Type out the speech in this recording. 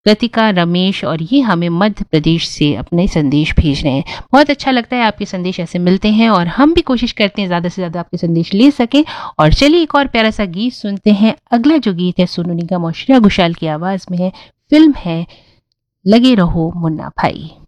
कृतिका, रमेश और ये हमें मध्य प्रदेश से अपने संदेश भेज रहे हैं। बहुत अच्छा लगता है, आपके संदेश ऐसे मिलते हैं और हम भी कोशिश करते हैं ज़्यादा से ज़्यादा आपके संदेश ले सकें। और चलिए एक और प्यारा सा गीत सुनते हैं। अगला जो गीत है सोनू निगम और श्रेया घोषाल की आवाज़ में है, फिल्म है लगे रहो मुन्ना भाई।